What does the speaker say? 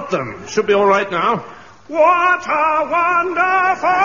got them. Should be all right now. What a wonderful